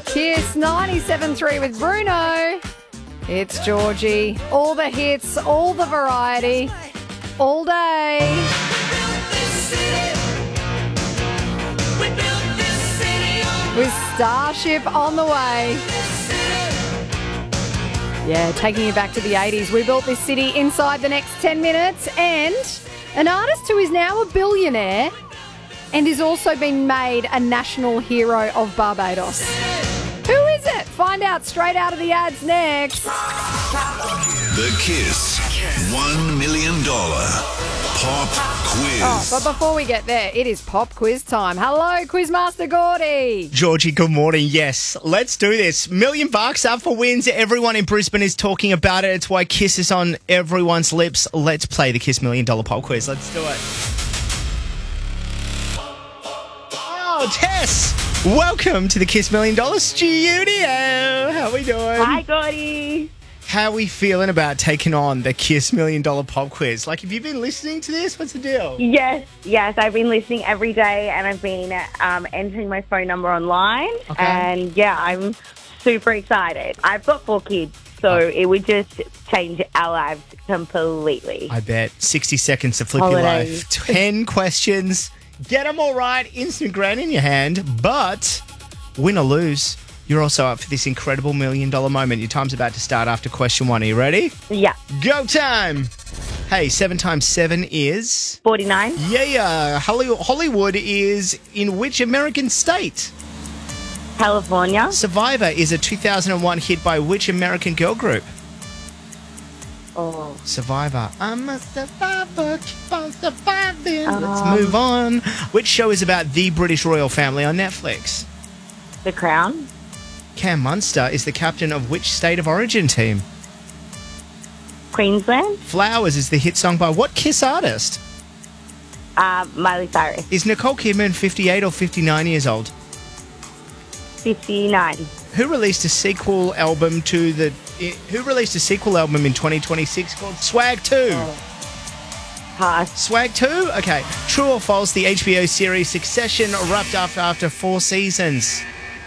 Kiss 97.3 with Bruno. It's Georgie. All the hits, all the variety, all day. With Starship on the way. Yeah, taking you back to the 80s. We built this city inside the next 10 minutes. And an artist who is now a billionaire and has also been made a national hero of Barbados. Who is it? Find out straight out of the ads next. The Kiss $1 million Pop Quiz. Oh, but before we get there, it is pop quiz time. Hello, Quizmaster Gordy. Georgie, good morning. Yes, let's do this. $1 million up for wins. Everyone in Brisbane is talking about it. It's why Kiss is on everyone's lips. Let's play the Kiss $1 million Pop Quiz. Let's do it. Oh, Tess! Welcome to the Kiss $1 million studio. How are we doing? Hi, Gordy. How are we feeling about taking on the Kiss $1 million Pop Quiz? Like, have you been listening to this? What's the deal? Yes, I've been listening every day, and I've been entering my phone number online. Okay. And yeah, I'm super excited. I've got 4 kids, so it would just change our lives completely. I bet. 60 seconds to flip your Holidays. life. 10 questions. Get them all right. Instant grand in your hand. But win or lose, you're also up for this incredible $1 million moment. Your time's about to start after question 1. Are you ready? Yeah. Go time. Hey, 7 times 7 is... 49. Yeah. Hollywood is in which American state? California. Survivor is a 2001 hit by which American girl group? Oh. Survivor. I'm a survivor, keep on surviving. Let's move on. Which show is about the British royal family on Netflix? The Crown. Cam Munster is the captain of which state of origin team? Queensland. Flowers is the hit song by what Kiss artist? Miley Cyrus. Is Nicole Kidman 58 or 59 years old? 59. Who released a sequel album in 2026 called Swag 2? Pass. Swag 2? Okay. True or false, the HBO series Succession wrapped up after 4 seasons?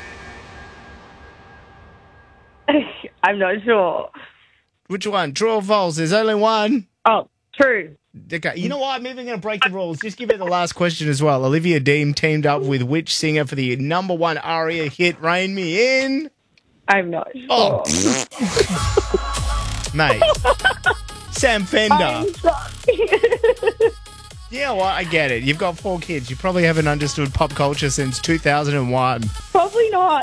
I'm not sure. Which one? True or false? There's only one. Oh, true. Okay. You know what? I'm even going to break the rules. Just give it the last question as well. Olivia Dean teamed up with which singer for the #1 ARIA hit Rain Me In? I'm not sure. Oh. Mate. Sam Fender. I'm sorry. Yeah, well, I get it. You've got 4 kids. You probably haven't understood pop culture since 2001. Probably not.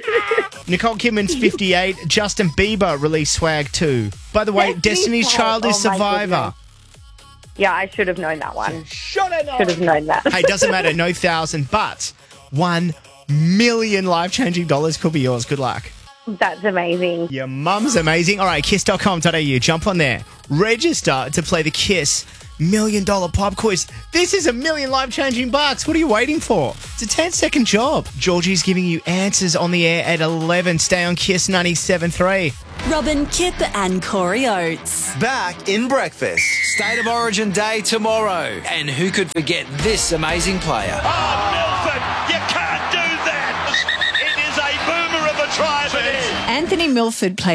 Nicole Kidman's 58. Justin Bieber released Swag 2. By the way, Destiny's Child is Oh, my Survivor. goodness. Yeah, I should have known that one. Should have known. Should have known that. Hey, doesn't matter. No 1,000, but $1 million life-changing dollars could be yours. Good luck. That's amazing. Your mum's amazing. All right, kiss.com.au. Jump on there. Register to play the Kiss $1 million Pop Quiz. This is $1 million life-changing bucks. What are you waiting for? It's a 10-second job. Georgie's giving you answers on the air at 11. Stay on Kiss 97.3. Robin, Kip and Corey Oates. Back in breakfast. State of Origin Day tomorrow. And who could forget this amazing player? Oh, Milford, you can't do that. It is a boomer of a try, but Anthony Milford played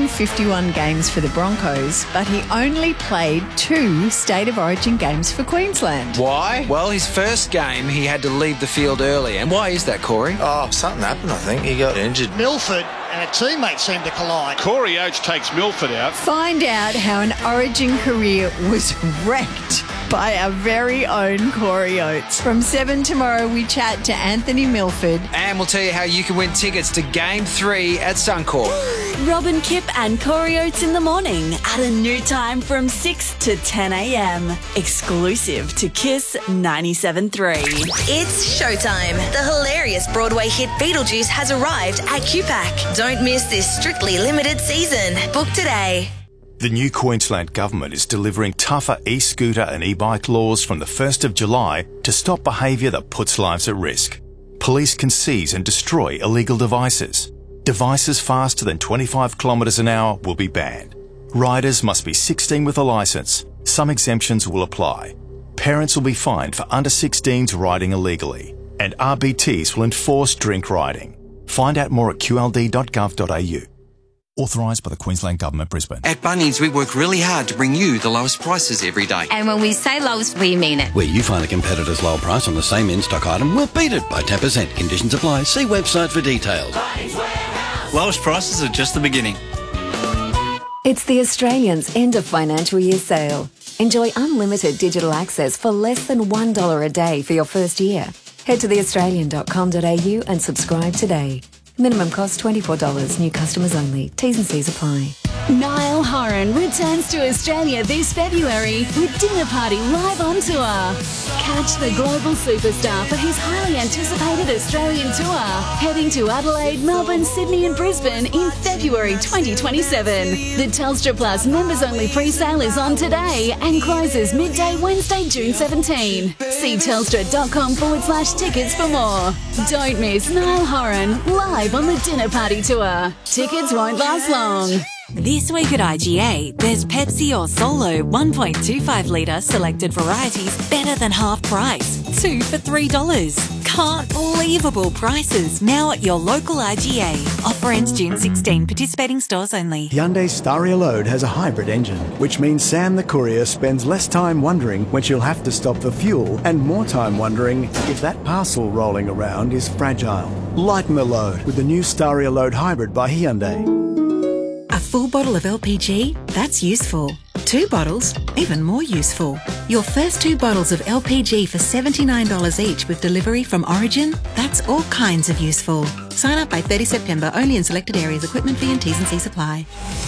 151 games for the Broncos, but he only played 2 State of Origin games for Queensland. Why? Well, his first game, he had to leave the field early. And why is that, Corey? Oh, something happened, I think. He got injured. Milford and a teammate seemed to collide. Corey Oates takes Milford out. Find out how an Origin career was wrecked by our very own Corey Oates. From 7 tomorrow, we chat to Anthony Milford. And we'll tell you how you can win tickets to Game 3 at Suncorp. Robin, Kip and Corey Oates in the morning at a new time from 6 to 10 a.m. Exclusive to Kiss 97.3. It's showtime. The hilarious Broadway hit Beetlejuice has arrived at QPAC. Don't miss this strictly limited season. Book today. The new Queensland Government is delivering tougher e-scooter and e-bike laws from the 1st of July to stop behaviour that puts lives at risk. Police can seize and destroy illegal devices. Devices faster than 25 kilometres an hour will be banned. Riders must be 16 with a licence. Some exemptions will apply. Parents will be fined for under 16s riding illegally. And RBTs will enforce drink riding. Find out more at qld.gov.au. Authorised by the Queensland Government, Brisbane. At Bunnings, we work really hard to bring you the lowest prices every day. And when we say lowest, we mean it. Where you find a competitor's lower price on the same in-stock item, we'll beat it by 10%. Conditions apply. See website for details. Lowest prices are just the beginning. It's the Australians' end of financial year sale. Enjoy unlimited digital access for less than $1 a day for your first year. Head to theaustralian.com.au and subscribe today. Minimum cost $24. New customers only. T's and C's apply. Niall Horan returns to Australia this February with Dinner Party live on tour. Catch the global superstar for his highly anticipated Australian tour, heading to Adelaide, Melbourne, Sydney and Brisbane in February 2027. The Telstra Plus members-only pre-sale is on today and closes midday Wednesday, June 17. See telstra.com/tickets for more. Don't miss Niall Horan live on the Dinner Party tour. Tickets won't last long. This week at IGA, there's Pepsi or Solo 1.25 litre selected varieties better than half price. 2 for $3. Can't believable prices now at your local IGA. Offer ends June 16. Participating stores only. Hyundai Staria Load has a hybrid engine, which means Sam the courier spends less time wondering when she'll have to stop for fuel and more time wondering if that parcel rolling around is fragile. Lighten the load with the new Staria Load Hybrid by Hyundai. A full bottle of LPG? That's useful. 2 bottles? Even more useful. Your first 2 bottles of LPG for $79 each with delivery from Origin? That's all kinds of useful. Sign up by 30 September only in selected areas. Equipment fee and T's and C's apply.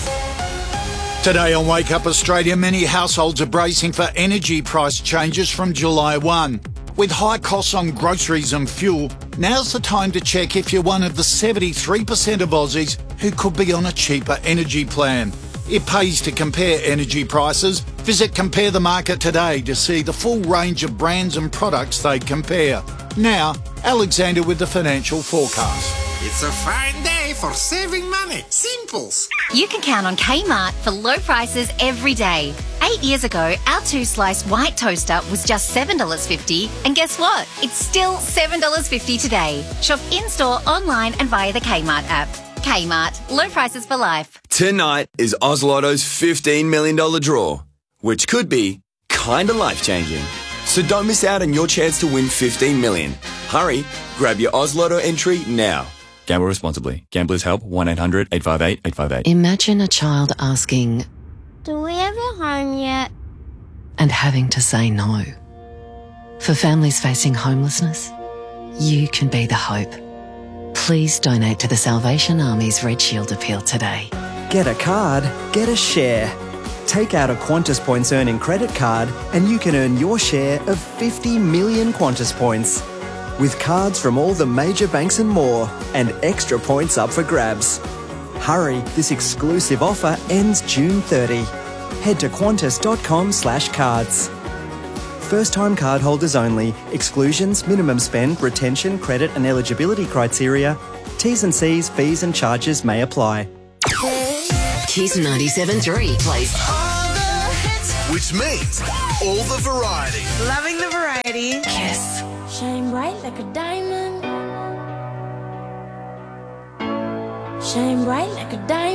Today on Wake Up Australia, many households are bracing for energy price changes from July 1. With high costs on groceries and fuel, now's the time to check if you're one of the 73% of Aussies who could be on a cheaper energy plan. It pays to compare energy prices. Visit Compare the Market today to see the full range of brands and products they compare. Now, Alexander with the financial forecast. It's a fine day for saving money. Simples. You can count on Kmart for low prices every day. 8 years ago, our 2-slice white toaster was just $7.50. And guess what? It's still $7.50 today. Shop in-store, online and via the Kmart app. Kmart. Low prices for life. Tonight is Oz Lotto's $15 million draw, which could be kinda life-changing. So don't miss out on your chance to win $15 million. Hurry, grab your Oz Lotto entry now. Gamble responsibly. Gamblers Help 1-800-858-858. Imagine a child asking, "Do we have a home yet?" and having to say no. For families facing homelessness, you can be the hope. Please donate to the Salvation Army's Red Shield appeal today. Get a card, get a share. Take out a Qantas Points earning credit card and you can earn your share of 50 million Qantas points. With cards from all the major banks and more, and extra points up for grabs. Hurry, this exclusive offer ends June 30. Head to qantas.com/cards. First-time cardholders only. Exclusions, minimum spend, retention, credit and eligibility criteria. T's and C's, fees and charges may apply. Kiss 97.3 plays Which means all the variety. Loving the variety. Kiss. Shine bright like a diamond. Shine bright like a diamond.